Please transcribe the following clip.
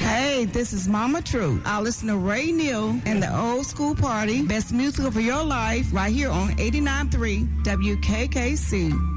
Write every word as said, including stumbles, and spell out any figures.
Hey, this is Mama True. I listen to Ray Neal and the Old School Party. Best musical for your life right here on eighty-nine point three W K K C.